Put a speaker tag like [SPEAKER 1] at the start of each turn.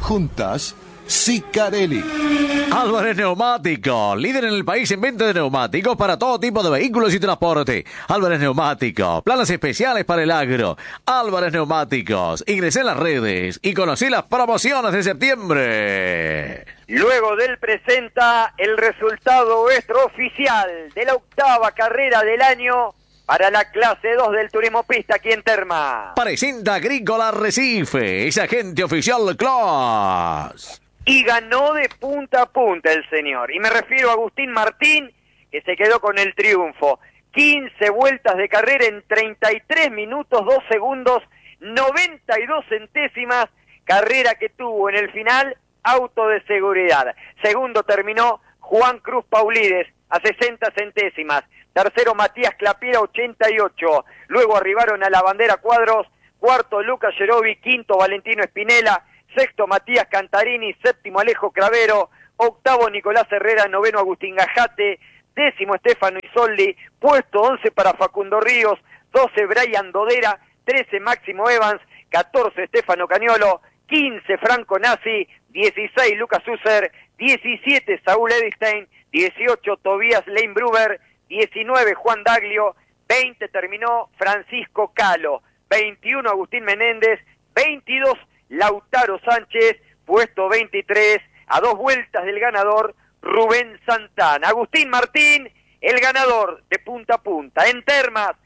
[SPEAKER 1] Juntas, Sicarelli.
[SPEAKER 2] Álvarez Neumáticos, líder en el país en venta de neumáticos para todo tipo de vehículos y transporte. Álvarez Neumáticos, planes especiales para el agro. Álvarez Neumáticos, ingresé en las redes y conocí las promociones de septiembre.
[SPEAKER 3] Luego del presenta el resultado extraoficial de la octava carrera del año para la clase 2 del turismo pista aquí en Terma.
[SPEAKER 2] Presenta Agrícola Arrecife, es agente oficial Class.
[SPEAKER 3] Y ganó de punta a punta el señor. Y me refiero a Agustín Martín, que se quedó con el triunfo. 15 vueltas de carrera en 33 minutos, 2 segundos, 92 centésimas. Carrera que tuvo en el final auto de seguridad. Segundo terminó Juan Cruz Paulides a 60 centésimas. Tercero Matías Clapiera, 88. Luego arribaron a la bandera cuadros. Cuarto Lucas Yerovi, quinto Valentino Espinela. Sexto Matías Cantarini, séptimo Alejo Cravero, octavo Nicolás Herrera, noveno Agustín Gajate, décimo Estefano Isoldi, puesto 11 para Facundo Ríos, 12 Brian Dodera, 13 Máximo Evans, 14 Estefano Cañolo, 15 Franco Nasi, 16 Lucas User, 17 Saúl Edstein, 18 Tobías Leinbruber, 19 Juan Daglio, 20 terminó Francisco Calo, 21 Agustín Menéndez, 22 Lautaro Sánchez, puesto 23, a 2 vueltas del ganador, Rubén Santana. Agustín Martín, el ganador de punta a punta. En Termas,